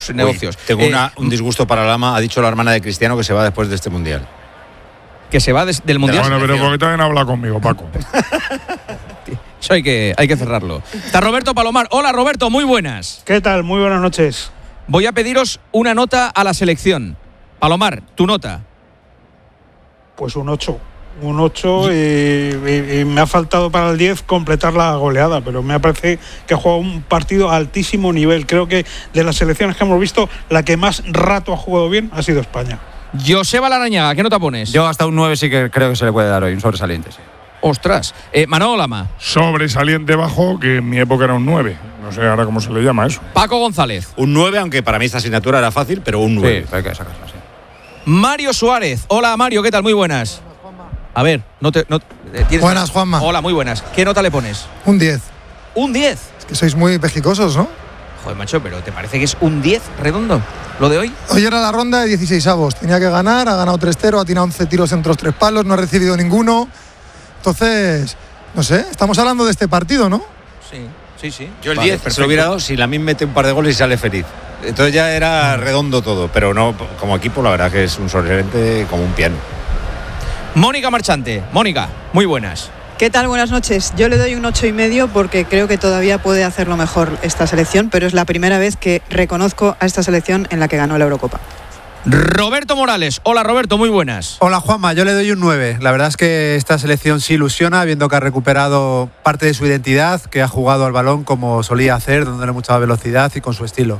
negocios. Tengo un disgusto para Lama. Ha dicho la hermana de Cristiano que se va después de este Mundial. Que se va del Mundial. Bueno, pero porque también habla conmigo, Paco. Eso hay que cerrarlo. Está Roberto Palomar. Hola, Roberto, muy buenas. ¿Qué tal? Muy buenas noches. Voy a pediros una nota a la selección. Palomar, tu nota. Pues un 8. Un 8 y me ha faltado para el 10 completar la goleada, pero me parece que ha jugado un partido a altísimo nivel. Creo que de las selecciones que hemos visto, la que más rato ha jugado bien ha sido España. Joseba Larrañaga, ¿qué nota pones? Yo hasta un 9 sí que creo que se le puede dar hoy, un sobresaliente, sí. Ostras. Manolo Lama. Sobresaliente bajo, que en mi época era un 9. No sé ahora cómo se le llama eso. Paco González. Un 9, aunque para mí esta asignatura era fácil, pero un 9. Sí, hay que sacarla, sí. Mario Suárez. Hola, Mario, ¿qué tal? Muy buenas. A ver, ¿tienes? Buenas, Juanma. Hola, muy buenas. ¿Qué nota le pones? Un 10. ¿Un 10? Es que sois muy pejicosos, ¿no? Joder, macho, pero ¿te parece que es un 10 redondo lo de hoy? Hoy era la ronda de 16avos. Tenía que ganar, ha ganado 3-0, ha tirado 11 tiros entre los 3 palos, no ha recibido ninguno. Entonces, no sé, estamos hablando de este partido, ¿no? Sí. Yo el 10 se lo hubiera dado si Lamine mete un par de goles y sale feliz. Entonces ya era redondo todo, pero no, como equipo la verdad que es un sobresaliente como un piano. Mónica Marchante. Mónica, muy buenas. ¿Qué tal? Buenas noches. Yo le doy un 8,5 porque creo que todavía puede hacerlo mejor esta selección, pero es la primera vez que reconozco a esta selección en la que ganó la Eurocopa. Roberto Morales. Hola, Roberto, muy buenas. Hola, Juanma, yo le doy un 9. La verdad es que esta selección sí ilusiona, viendo que ha recuperado parte de su identidad, que ha jugado al balón como solía hacer, dándole mucha velocidad y con su estilo.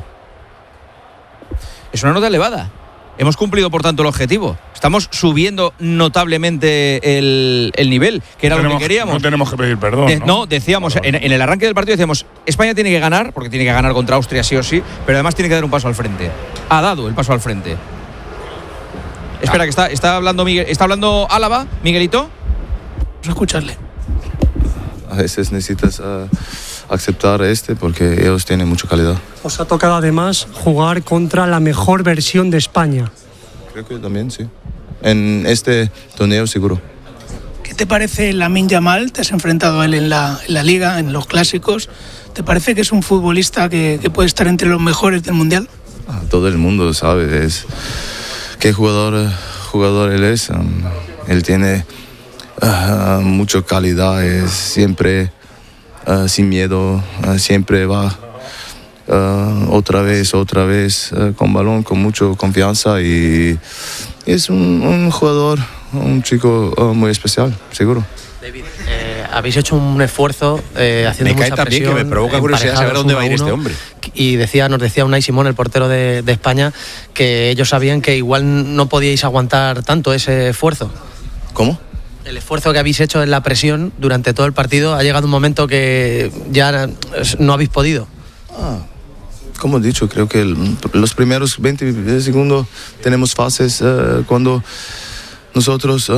Es una nota elevada. Hemos cumplido, por tanto, el objetivo. Estamos subiendo notablemente el nivel, que era lo que queríamos. No tenemos que pedir perdón. No, decíamos, en el arranque del partido decíamos, España tiene que ganar, porque tiene que ganar contra Austria sí o sí, pero además tiene que dar un paso al frente. Ha dado el paso al frente. Espera, que está hablando Miguel, está hablando Álava, Miguelito. Vamos a escucharle. A veces necesitas aceptar porque ellos tienen mucha calidad. Os ha tocado además jugar contra la mejor versión de España. Creo que también, sí. En este torneo seguro. ¿Qué te parece Lamine Yamal? Te has enfrentado a él en la Liga, en los clásicos. ¿Te parece que es un futbolista que puede estar entre los mejores del Mundial? Todo el mundo sabe qué jugador él es. Él tiene mucha calidad, es siempre sin miedo, siempre va otra vez con balón, con mucha confianza, y es un jugador, un chico muy especial, seguro. David, habéis hecho un esfuerzo haciendo mucha también presión, que me provoca curiosidad saber dónde va a ir este hombre. Y nos decía Unai Simón, el portero de España, que ellos sabían que igual no podíais aguantar tanto ese esfuerzo. ¿Cómo? El esfuerzo que habéis hecho en la presión durante todo el partido, ha llegado un momento que ya no habéis podido. Como he dicho, creo que los primeros 20 segundos tenemos fases cuando nosotros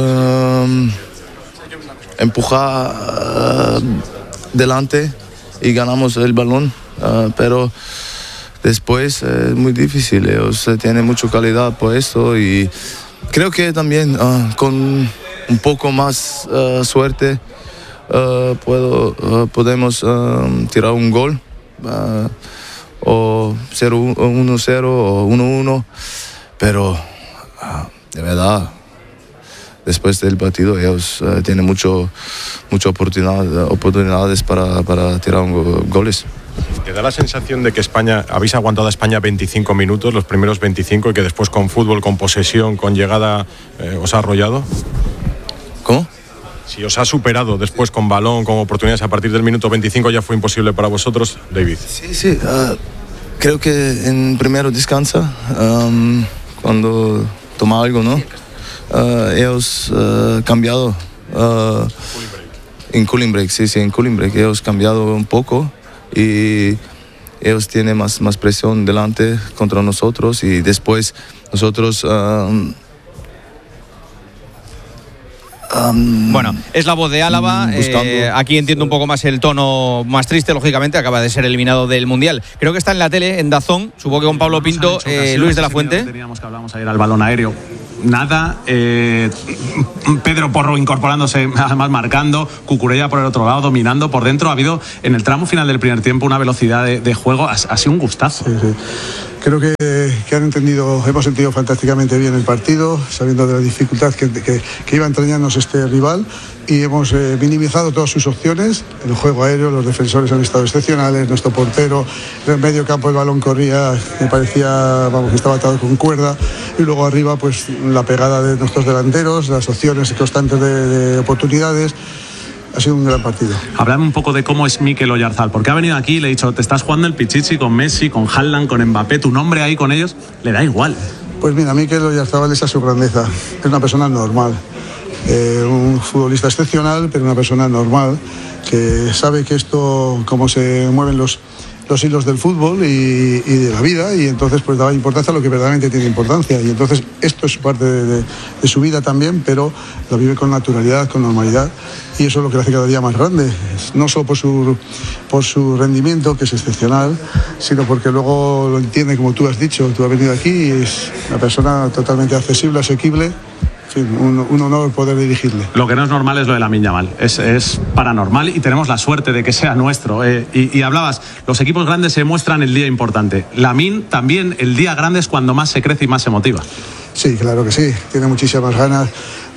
empujamos delante y ganamos el balón, pero después es muy difícil. Ellos tienen mucha calidad por esto, y creo que también con un poco más suerte podemos tirar un gol, o 1-0 o 1-1, pero de verdad después del partido ellos tienen muchas oportunidades para tirar goles. ¿Te da la sensación de que habéis aguantado a España 25 minutos, los primeros 25, y que después con fútbol, con posesión, con llegada, os ha arrollado? ¿Cómo? Si os ha superado después con balón, con oportunidades, a partir del minuto 25 ya fue imposible para vosotros, David. Sí, creo que en primero descansa, cuando toma algo, ¿no? Ellos cambiado en cooling break, en cooling break ellos cambiado un poco, y ellos tienen más presión delante contra nosotros, y después nosotros bueno, es la voz de Álava. Aquí entiendo un poco más el tono más triste, lógicamente, acaba de ser eliminado del Mundial. Creo que está en la tele, en DAZN, supongo que con Pablo Pinto, Luis de la Fuente. Teníamos que hablamos ayer al balón aéreo. nada. Pedro Porro incorporándose, además marcando, Cucurella por el otro lado, dominando por dentro. Ha habido en el tramo final del primer tiempo una velocidad de juego, ha sido un gustazo. Sí. Creo que hemos entendido fantásticamente bien el partido, sabiendo de la dificultad que iba a entrañarnos este rival, y hemos minimizado todas sus opciones. El juego aéreo, los defensores han estado excepcionales, nuestro portero, en el medio campo el balón corría, me parecía que estaba atado con cuerda, y luego arriba pues la pegada de nuestros delanteros, las opciones constantes de oportunidades. Ha sido un gran partido. Háblame un poco de cómo es Mikel Oyarzabal, porque ha venido aquí y le he dicho, te estás jugando el Pichichi con Messi, con Haaland, con Mbappé, tu nombre ahí con ellos, le da igual. Pues mira, Mikel Oyarzabal, esa es su grandeza, es una persona normal, un futbolista excepcional, pero una persona normal, que sabe que esto, cómo se mueven los hilos del fútbol y de la vida, y entonces pues daba importancia a lo que verdaderamente tiene importancia, y entonces esto es parte de su vida también, pero lo vive con naturalidad, con normalidad, y eso es lo que le hace cada día más grande, no solo por su rendimiento, que es excepcional, sino porque luego lo entiende, como tú has dicho. Tú has venido aquí y es una persona totalmente accesible, asequible. En fin, un honor poder dirigirle. Lo que no es normal es lo de Lamine Yamal, es paranormal, y tenemos la suerte de que sea nuestro. Y hablabas, los equipos grandes se muestran el día importante. Lamine también, el día grande es cuando más se crece y más se motiva. Sí, claro que sí, tiene muchísimas ganas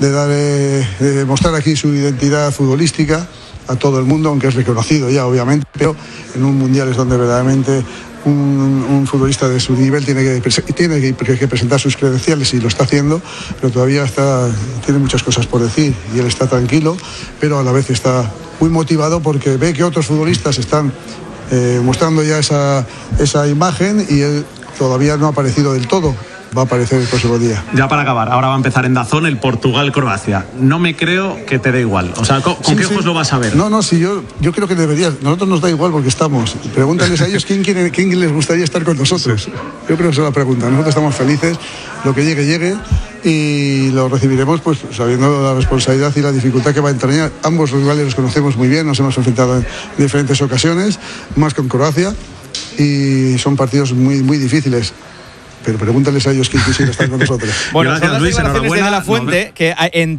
de mostrar aquí su identidad futbolística a todo el mundo, aunque es reconocido ya obviamente, pero en un mundial es donde verdaderamente un futbolista de su nivel tiene que presentar sus credenciales, y lo está haciendo, pero todavía tiene muchas cosas por decir, y él está tranquilo, pero a la vez está muy motivado porque ve que otros futbolistas están mostrando ya esa imagen, y él todavía no ha aparecido del todo. Va a aparecer el próximo día. Ya para acabar, ahora va a empezar en DAZN el Portugal-Croacia. No me creo que te dé igual. O sea, ¿con qué ojos lo vas a ver? No, sí, yo creo que deberías. Nosotros nos da igual porque estamos. Pregúntales a ellos quién les gustaría estar con nosotros. Yo creo que esa es la pregunta. Nosotros estamos felices, lo que llegue, y lo recibiremos pues sabiendo la responsabilidad y la dificultad que va a entrañar. Ambos rivales los conocemos muy bien, nos hemos enfrentado en diferentes ocasiones, más con Croacia, y son partidos muy, muy difíciles. Pero pregúntales a ellos quién quisiera estar con nosotros. Bueno, gracias, son las declaraciones de De La Fuente, que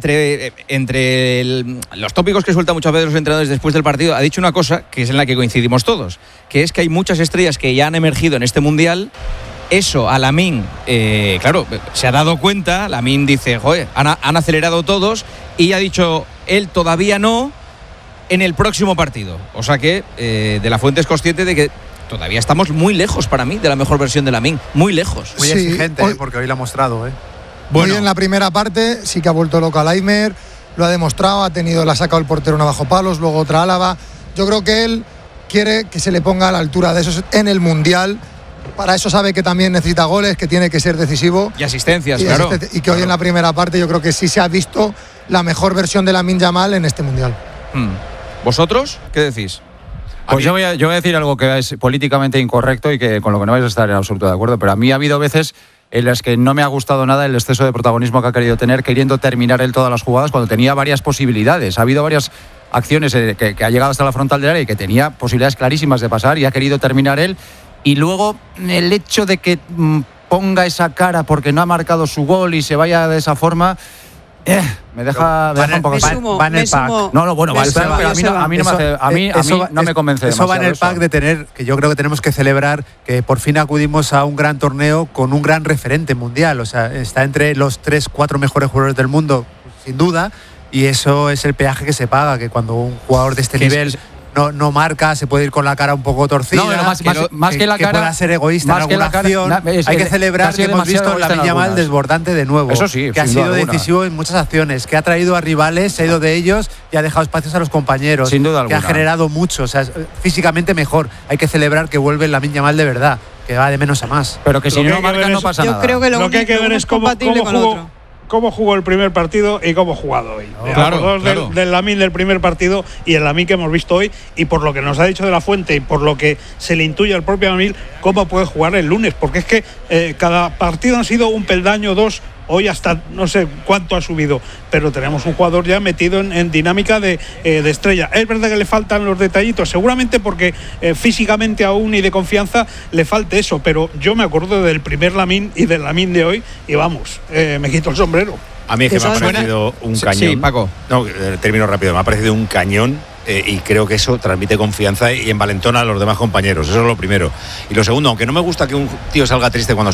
entre los tópicos que suelta muchas veces los entrenadores después del partido, ha dicho una cosa que es en la que coincidimos todos, que es que hay muchas estrellas que ya han emergido en este Mundial. Eso a Lamine, claro, se ha dado cuenta. Lamine dice, joder, han acelerado todos, y ha dicho, él todavía no, en el próximo partido. O sea que De La Fuente es consciente de que todavía estamos muy lejos, para mí, de la mejor versión de Lamine. Muy lejos. Muy exigente, porque hoy lo ha mostrado. Bueno, hoy en la primera parte sí que ha vuelto loco a Laimer, lo ha demostrado, la ha sacado el portero una bajo palos, luego otra Álava. Yo creo que él quiere que se le ponga a la altura de esos en el Mundial. Para eso sabe que también necesita goles, que tiene que ser decisivo. Y asistencias, claro. Y que hoy en la primera parte yo creo que sí se ha visto la mejor versión de Lamine Yamal en este Mundial. ¿Vosotros qué decís? Pues yo voy a decir algo que es políticamente incorrecto y que con lo que no vais a estar en absoluto de acuerdo, pero a mí ha habido veces en las que no me ha gustado nada el exceso de protagonismo que ha querido tener, queriendo terminar él todas las jugadas cuando tenía varias posibilidades. Ha habido varias acciones que ha llegado hasta la frontal del área y que tenía posibilidades clarísimas de pasar, y ha querido terminar él. Y luego el hecho de que ponga esa cara porque no ha marcado su gol y se vaya de esa forma, me deja un poco. Va en el pack. No, bueno, va el pack, pero a mí no me convence. Eso va en el pack de tener, que yo creo que tenemos que celebrar que por fin acudimos a un gran torneo con un gran referente mundial. O sea, está entre los 3-4 mejores jugadores del mundo, sin duda, y eso es el peaje que se paga, que cuando un jugador de este nivel no marca, se puede ir con la cara un poco torcida, más que la cara, pueda ser egoísta en alguna acción. Hay que celebrar que hemos visto a Lamine Yamal desbordante de nuevo, eso sí, que ha sido decisivo en muchas acciones, que ha traído a rivales, se ha ido de ellos y ha dejado espacios a los compañeros, sin duda que alguna. ha generado mucho, o sea, físicamente mejor. Hay que celebrar que vuelve Lamine Yamal de verdad, que va de menos a más. Pero que si no marca no pasa nada. Yo creo que lo que hay que ver es cómo jugó el primer partido y cómo ha jugado hoy. Claro. Del Lamine del primer partido y el Lamine que hemos visto hoy, y por lo que nos ha dicho De La Fuente y por lo que se le intuye al propio Lamine, cómo puede jugar el lunes, porque es que cada partido han sido un peldaño, dos hoy hasta no sé cuánto ha subido, pero tenemos un jugador ya metido en dinámica de estrella. Es verdad que le faltan los detallitos, seguramente porque físicamente aún y de confianza le falte eso, pero yo me acuerdo del primer Lamine y del Lamine de hoy y vamos, me quito el sombrero. A mí es que me ha parecido un cañón. Sí, Paco. No, termino rápido. Me ha parecido un cañón y creo que eso transmite confianza y envalentona a los demás compañeros. Eso es lo primero. Y lo segundo, aunque no me gusta que un tío salga triste cuando